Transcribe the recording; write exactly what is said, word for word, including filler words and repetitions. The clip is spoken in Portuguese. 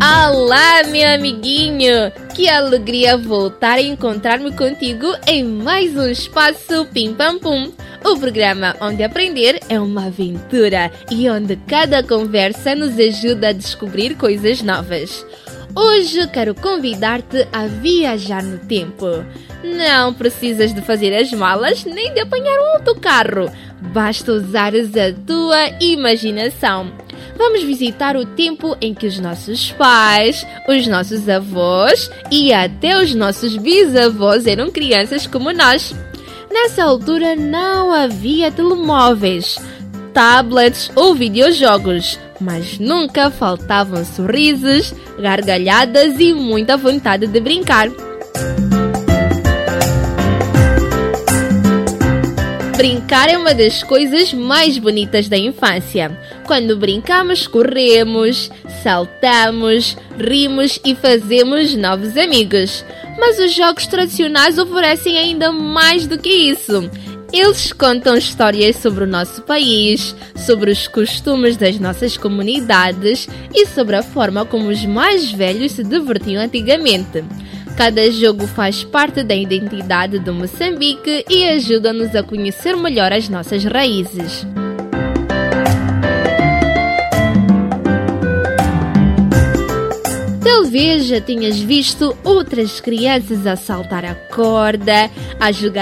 Olá, meu amiguinho! Que alegria voltar a encontrar-me contigo em mais um Espaço Pim Pam Pum, o programa onde aprender é uma aventura e onde cada conversa nos ajuda a descobrir coisas novas. Hoje quero convidar-te a viajar no tempo. Não precisas de fazer as malas nem de apanhar um autocarro. Basta usares a tua imaginação. Vamos visitar o tempo em que os nossos pais, os nossos avós e até os nossos bisavós eram crianças como nós. Nessa altura não havia telemóveis, tablets ou videojogos, mas nunca faltavam sorrisos, gargalhadas e muita vontade de brincar. Brincar é uma das coisas mais bonitas da infância. Quando brincamos, corremos, saltamos, rimos e fazemos novos amigos. Mas os jogos tradicionais oferecem ainda mais do que isso. Eles contam histórias sobre o nosso país, sobre os costumes das nossas comunidades e sobre a forma como os mais velhos se divertiam antigamente. Cada jogo faz parte da identidade de Moçambique e ajuda-nos a conhecer melhor as nossas raízes. Talvez já tenhas visto outras crianças a saltar a corda, a jogar